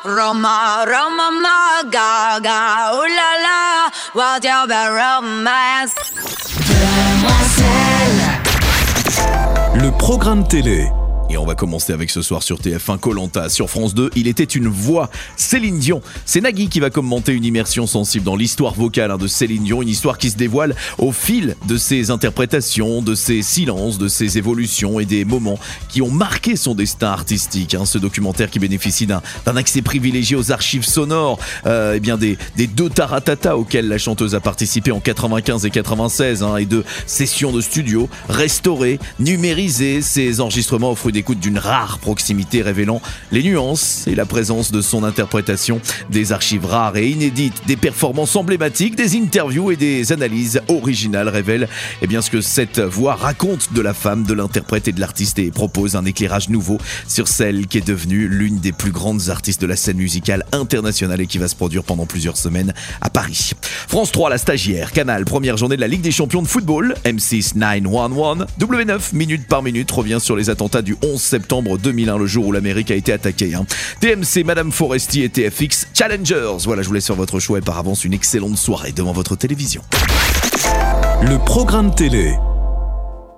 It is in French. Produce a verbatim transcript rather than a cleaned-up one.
Roma, Roma, ma, gaga, ooh la la, what's your bad romance? Le programme télé. Et on va commencer avec ce soir sur T F un Koh Lanta. Sur France deux, il était une voix, Céline Dion. C'est Nagui qui va commenter une immersion sensible dans l'histoire vocale hein, de Céline Dion. Une histoire qui se dévoile au fil de ses interprétations, de ses silences, de ses évolutions et des moments qui ont marqué son destin artistique. Hein. Ce documentaire qui bénéficie d'un, d'un accès privilégié aux archives sonores euh, et bien des, des deux taratata auxquels la chanteuse a participé en quatre-vingt-quinze et quatre-vingt-seize hein, et de sessions de studio restaurées, numérisées. Ces enregistrements offrent des d'écoute d'une rare proximité révélant les nuances et la présence de son interprétation, des archives rares et inédites, des performances emblématiques, des interviews et des analyses originales révèlent eh bien, ce que cette voix raconte de la femme, de l'interprète et de l'artiste et propose un éclairage nouveau sur celle qui est devenue l'une des plus grandes artistes de la scène musicale internationale et qui va se produire pendant plusieurs semaines à Paris. France trois, La Stagiaire, Canal, première journée de la Ligue des champions de football, M six neuf cent onze, W neuf, minute par minute, revient sur les attentats du onze septembre deux mille un, le jour où l'Amérique a été attaquée. Hein. T M C, Madame Forestier et T F X, Challengers. Voilà, je vous laisse faire votre choix et par avance une excellente soirée devant votre télévision. Le programme télé.